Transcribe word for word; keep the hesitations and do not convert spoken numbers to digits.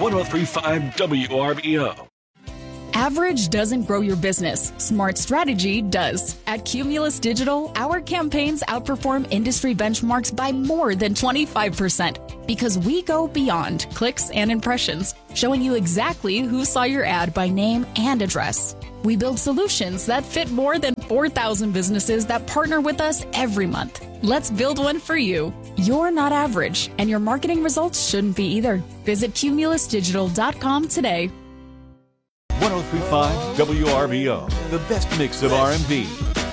ten thirty-five W R B O. Average doesn't grow your business. Smart strategy does. At Cumulus Digital, our campaigns outperform industry benchmarks by more than twenty-five percent because we go beyond clicks and impressions, showing you exactly who saw your ad by name and address. We build solutions that fit more than four thousand businesses that partner with us every month. Let's build one for you. You're not average, and your marketing results shouldn't be either. Visit cumulus digital dot com today. ten thirty-five W R B O, the best mix of R and B,